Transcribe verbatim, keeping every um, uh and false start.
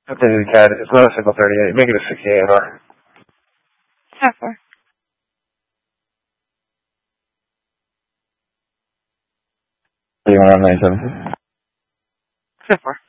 Updated C A D. It's not a single thirty-eight. Make it a sixty-eight R. ten four. Do you want to have ninety-seven? ten four.